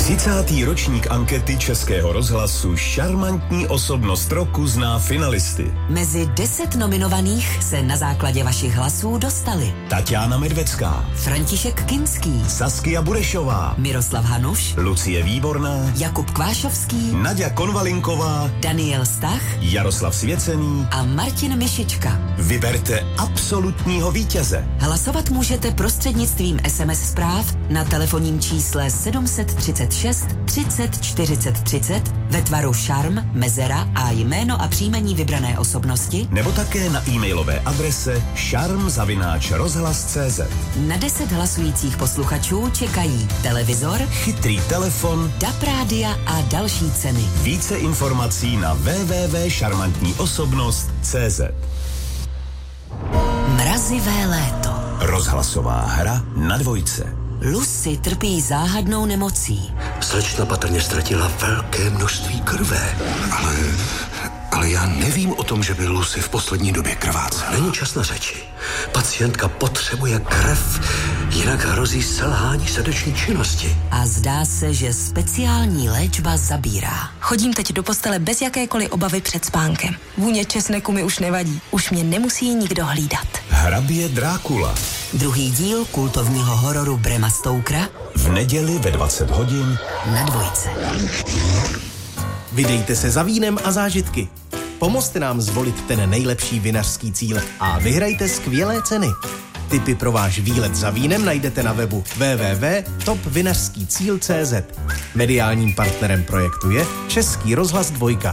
30. ročník ankety Českého rozhlasu Šarmantní osobnost roku zná finalisty. Mezi 10 nominovaných se na základě vašich hlasů dostali Tatiana Medvecká, František Kinský, Saskia Burešová, Miroslav Hanuš, Lucie Výborná, Jakub Kvášovský, Naďa Konvalinková, Daniel Stach, Jaroslav Svěcený a Martin Mišička. Vyberte absolutního vítěze. Hlasovat můžete prostřednictvím SMS zpráv na telefonním čísle 736 30 40 30 ve tvaru šarm, mezera a jméno a příjmení vybrané osobnosti, nebo také na e-mailové adrese šarm@rozhlas.cz. Na 10 hlasujících posluchačů čekají televizor, chytrý telefon, DAB rádia a další ceny. Více informací na www.šarmantníosobnost.cz. Mrazivé léto. Rozhlasová hra na dvojce. Lucy trpí záhadnou nemocí. Slečna patrně ztratila velké množství krve. Ale já nevím o tom, že by Lucy v poslední době krvácela. Není čas na řeči. Pacientka potřebuje krev, jinak hrozí selhání srdeční činnosti. A zdá se, že speciální léčba zabírá. Chodím teď do postele bez jakékoliv obavy před spánkem. Vůně česneku mi už nevadí. Už mě nemusí nikdo hlídat. Hrabě Drákula. Druhý díl kultovního hororu Brema Stokera v neděli ve 20 hodin na dvojce. Vydejte se za vínem a zážitky. Pomozte nám zvolit ten nejlepší vinařský cíl a vyhrajte skvělé ceny. Tipy pro váš výlet za vínem najdete na webu www.topvinařskýcíl.cz. Mediálním partnerem projektu je Český rozhlas 2.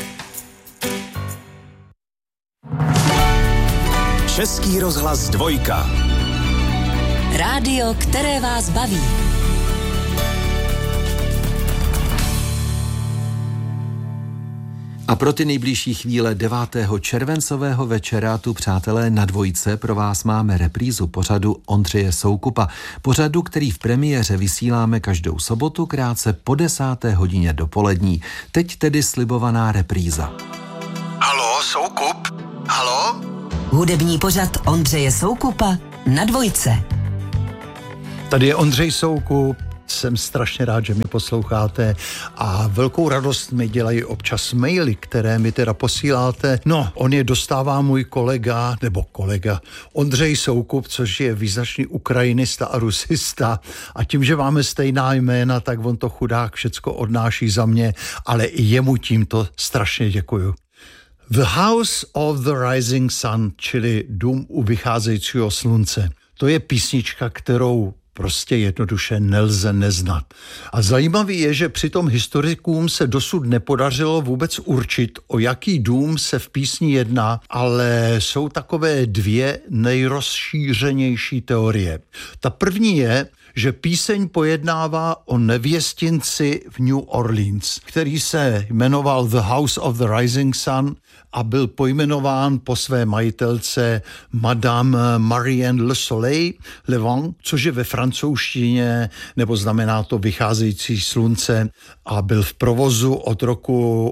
Český rozhlas 2. Rádio, které vás baví. A pro ty nejbližší chvíle 9. červencového večera tu, přátelé, na dvojce pro vás máme reprízu pořadu Ondřeje Soukupa. Pořadu, který v premiéře vysíláme každou sobotu krátce po 10. hodině dopolední. Teď tedy slibovaná repríza. Halo, Soukup? Halo? Hudební pořad Ondřeje Soukupa na dvojce. Tady je Ondřej Soukup. Jsem strašně rád, že mě posloucháte a velkou radost mi dělají občas maily, které mi teda posíláte. No, on je dostává můj kolega Ondřej Soukup, což je význačný ukrajinista a rusista, a tím, že máme stejná jména, tak on to chudák všecko odnáší za mě, ale i jemu tímto strašně děkuju. The House of the Rising Sun, čili Dům u vycházejícího slunce. To je písnička, kterou prostě jednoduše nelze neznat. A zajímavý je, že přitom historikům se dosud nepodařilo vůbec určit, o jaký dům se v písni jedná, ale jsou takové dvě nejrozšířenější teorie. Ta první je, že píseň pojednává o nevěstinci v New Orleans, který se jmenoval The House of the Rising Sun a byl pojmenován po své majitelce Madame Marianne Le Soleil Levant, což je ve francouzštině, nebo znamená to vycházející slunce, a byl v provozu od roku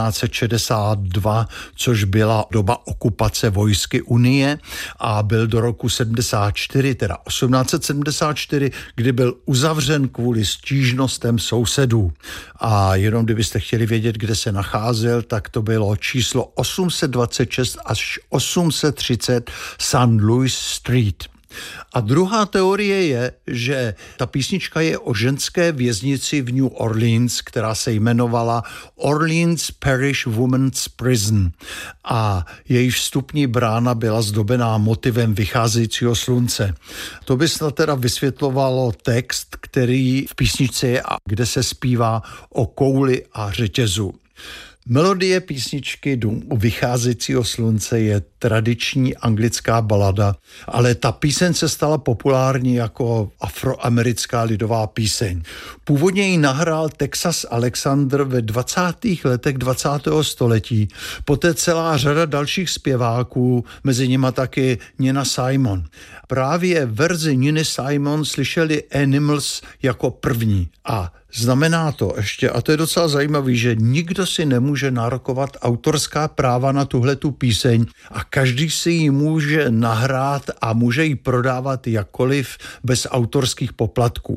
1862, což byla doba okupace vojsky Unie, a byl do roku 74, teda 1874, kdy byl uzavřen kvůli stížnostem sousedů. A jenom kdybyste chtěli vědět, kde se nacházel, tak to bylo číslo 826 až 830 St. Louis Street. A druhá teorie je, že ta písnička je o ženské věznici v New Orleans, která se jmenovala Orleans Parish Women's Prison, a její vstupní brána byla zdobená motivem vycházejícího slunce. To by snad teda vysvětlovalo text, který v písničce je a kde se zpívá o kouli a řetězu. Melodie písničky Dům u vycházejícího slunce je tradiční anglická balada, ale ta píseň se stala populární jako afroamerická lidová píseň. Původně ji nahrál Texas Alexander ve 20. letech 20. století, poté celá řada dalších zpěváků, mezi nimi taky Nina Simon. Právě verzi Niny Simon slyšeli Animals jako první a znamená to ještě, a to je docela zajímavý, že nikdo si nemůže nárokovat autorská práva na tuhletu píseň a každý si ji může nahrát a může ji prodávat jakkoliv bez autorských poplatků.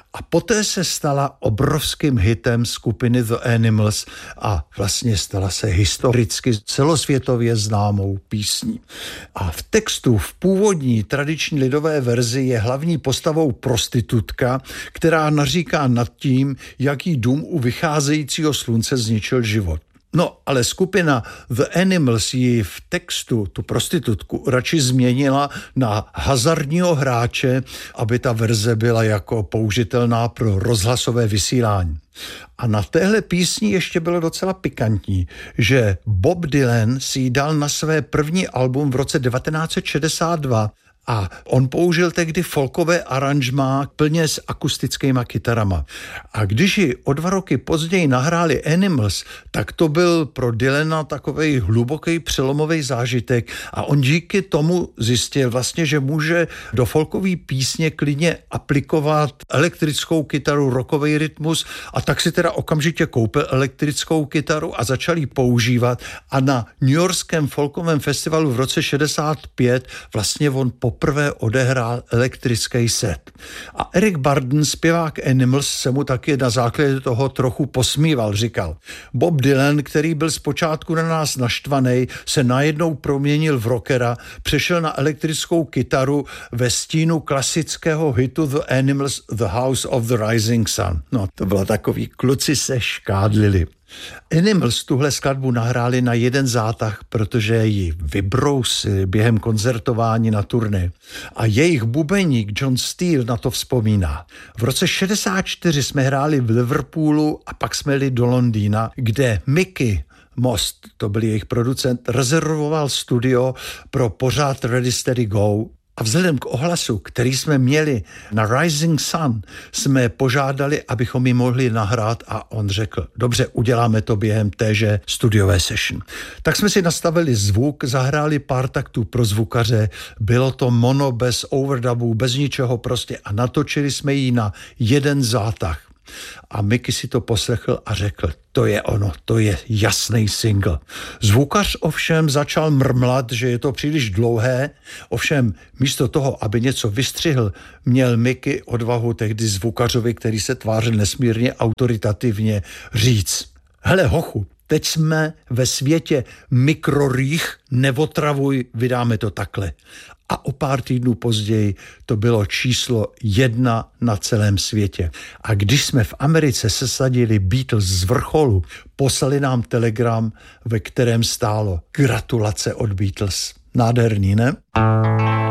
A poté se stala obrovským hitem skupiny The Animals a vlastně stala se historicky celosvětově známou písní. A v textu v původní tradiční lidové verzi je hlavní postavou prostitutka, která naříká nad tím, jaký dům u vycházejícího slunce zničil život. No, ale skupina The Animals ji v textu, tu prostitutku, radši změnila na hazardního hráče, aby ta verze byla jako použitelná pro rozhlasové vysílání. A na téhle písni ještě bylo docela pikantní, že Bob Dylan si ji dal na své první album v roce 1962 a on použil tehdy folkové aranžmá plně s akustickými kytarama. A když ji o 2 roky později nahráli Animals, tak to byl pro Dylana takovej hluboký přelomový zážitek a on díky tomu zjistil vlastně, že může do folkové písně klidně aplikovat elektrickou kytaru, rockový rytmus a tak si teda okamžitě koupil elektrickou kytaru a začal ji používat a na newyorském folkovém festivalu v roce 65 vlastně on poprvé odehrál elektrický set. A Eric Burdon, zpěvák Animals, se mu taky na základě toho trochu posmíval, říkal: Bob Dylan, který byl zpočátku na nás naštvaný, se najednou proměnil v rockera, přešel na elektrickou kytaru ve stínu klasického hitu The Animals, The House of the Rising Sun. No, to bylo takový, kluci se škádlili. Animals tuhle skladbu nahráli na jeden zátah, protože ji vybrousili během koncertování na turné. A jejich bubeník John Steele na to vzpomíná. V roce 64 jsme hráli v Liverpoolu a pak jsme jeli do Londýna, kde Mickey Most, to byl jejich producent, rezervoval studio pro pořad Ready Steady Go. A vzhledem k ohlasu, který jsme měli na Rising Sun, jsme požádali, abychom ji mohli nahrát a on řekl: dobře, uděláme to během téže studiové session. Tak jsme si nastavili zvuk, zahráli pár taktů pro zvukaře, bylo to mono bez overdubů, bez ničeho prostě a natočili jsme ji na jeden zátah. A Mickey si to poslechl a řekl: to je ono, to je jasný single. Zvukař ovšem začal mrmlat, že je to příliš dlouhé, ovšem místo toho, aby něco vystřihl, měl Mickey odvahu tehdy zvukařovi, který se tvářil nesmírně autoritativně, říct: hele hochu, teď jsme ve světě mikrorých, neotravuj, vydáme to takhle. A o pár týdnů později to bylo číslo 1 na celém světě. A když jsme v Americe sesadili Beatles z vrcholu, poslali nám telegram, ve kterém stálo: gratulace od Beatles. Nádherný, ne?